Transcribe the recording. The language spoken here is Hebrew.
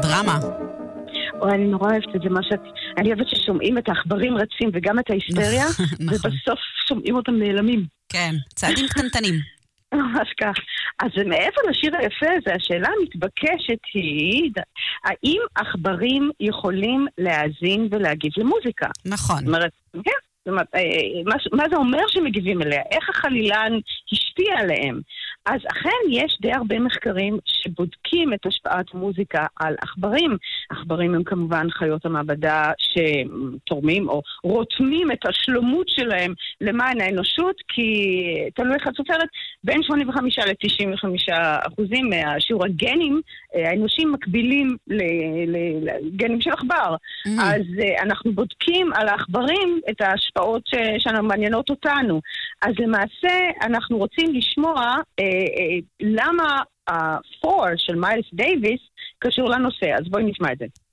דרמה. או אני נורא אוהבת את זה, אני אוהבת ששומעים את העכברים רצים וגם את ההיסטריה, ובסוף שומעים אותם נעלמים. כן, צעדים קטנטנים. ממש כך. אז מעבר לשיר היפה הזה, השאלה המתבקשת היא, האם עכברים יכולים להאזין ולהגיב למוזיקה? נכון. זאת אומרת, מה זה אומר שמגיבים אליה? איך החלילן השפיע עליהם? אז אכן יש די הרבה מחקרים שבודקים את השפעת מוזיקה על עכברים. עכברים הם כמובן חיות המעבדה שתורמים או רותמים את השלומות שלהם למען האנושות, כי תלוי איך את סופרת, בין 85 ל-95% מהשיעור הגנים האנושים מקבילים לגנים של עכבר. אז אנחנו בודקים על העכברים את ההשפעות שמעניינות אותנו. אז למעשה אנחנו רוצים לשמוע למה ה-4 של מיילס דייביס קשור לנושא. אז בואי נשמע את זה.